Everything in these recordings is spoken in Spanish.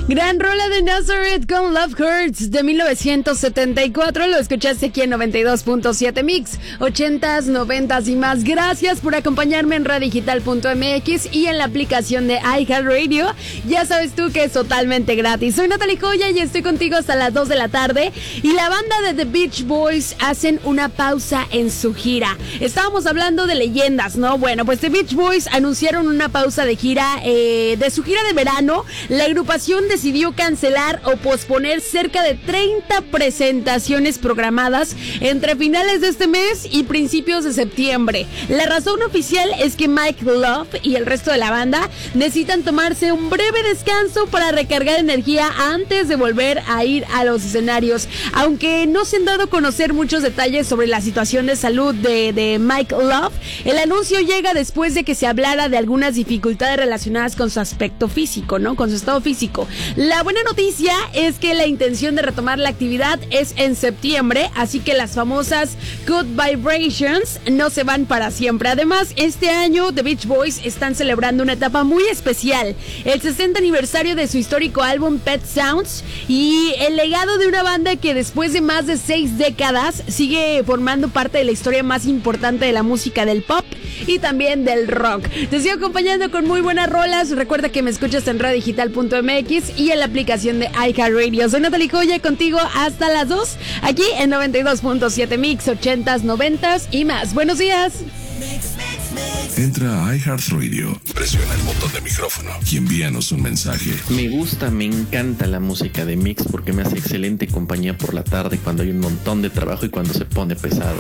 Gran rola de Nazareth con Love Hurts de 1974. Lo escuchaste aquí en 92.7 Mix, 80s, 90s y más. Gracias por acompañarme en radiodigital.mx y en la aplicación de iHeartRadio. Ya sabes tú que es totalmente gratis. Soy Natalie Joya y estoy contigo hasta las 2 de la tarde. Y la banda de The Beach Boys hacen una pausa en su gira. Estábamos hablando de leyendas, ¿no? Bueno, pues The Beach Boys anunciaron una pausa de gira, de su gira de verano. La agrupación decidió cancelar o posponer cerca de 30 presentaciones programadas entre finales de este mes y principios de septiembre. La razón oficial es que Mike Love y el resto de la banda necesitan tomarse un breve descanso para recargar energía antes de volver a ir a los escenarios. Aunque no se han dado a conocer muchos detalles sobre la situación de salud de Mike Love, el anuncio llega después de que se hablara de algunas dificultades relacionadas con su aspecto físico, ¿no? Con su estado físico. La buena noticia es que la intención de retomar la actividad es en septiembre, así que las famosas Good Vibrations no se van para siempre. Además, este año The Beach Boys están celebrando una etapa muy especial, el 60 aniversario de su histórico álbum Pet Sounds y el legado de una banda que después de más de 6 décadas sigue formando parte de la historia más importante de la música del pop y también del rock. Te sigo acompañando con muy buenas rolas. Recuerda que me escuchas en radiodigital.mx y en la aplicación de iHeartRadio. Soy Natalie Joya, contigo hasta las 2, aquí en 92.7 Mix, 80s, 90s y más. Buenos días. Entra a iHeartRadio, presiona el botón de micrófono y envíanos un mensaje. Me gusta, me encanta la música de Mix porque me hace excelente compañía por la tarde cuando hay un montón de trabajo y cuando se pone pesado.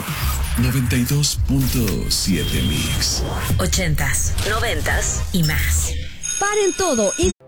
92.7 Mix. 80s, 90s y más. Paren todo y